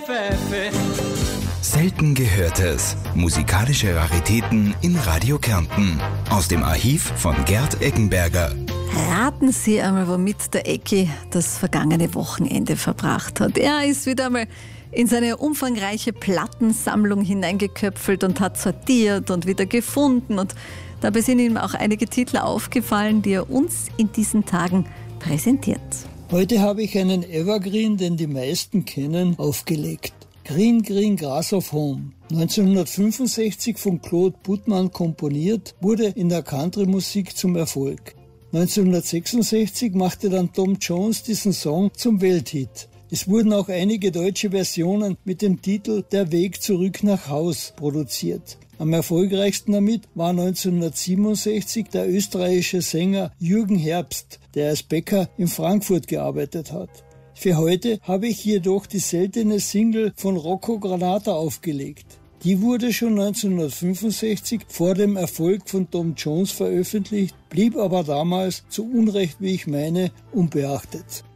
Pfeife. Selten Gehörtes. Musikalische Raritäten in Radio Kärnten. Aus dem Archiv von Gerd Eggenberger. Raten Sie einmal, womit der Ecki das vergangene Wochenende verbracht hat. Er ist wieder einmal in seine umfangreiche Plattensammlung hineingeköpfelt und hat sortiert und wieder gefunden. Und dabei sind ihm auch einige Titel aufgefallen, die er uns in diesen Tagen präsentiert. Heute habe ich einen Evergreen, den die meisten kennen, aufgelegt. Green, Green, Grass of Home. 1965 von Claude Buttmann komponiert, wurde in der Country-Musik zum Erfolg. 1966 machte dann Tom Jones diesen Song zum Welthit. Es wurden auch einige deutsche Versionen mit dem Titel Der Weg zurück nach Haus produziert. Am erfolgreichsten damit war 1967 der österreichische Sänger Jürgen Herbst, der als Bäcker in Frankfurt gearbeitet hat. Für heute habe ich jedoch die seltene Single von Rocco Granata aufgelegt. Die wurde schon 1965 vor dem Erfolg von Tom Jones veröffentlicht, blieb aber damals zu Unrecht, wie ich meine, unbeachtet.